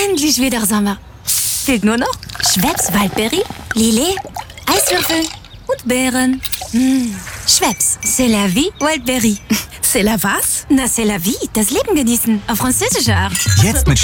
Endlich wieder Sommer. Fehlt nur noch Schweppes Waldbeere, Lillet, Eiswürfel und Beeren. Schweppes, c'est la vie, Waldbeere. C'est la was? Na, c'est la vie, das Leben genießen, auf französische Art. Jetzt mit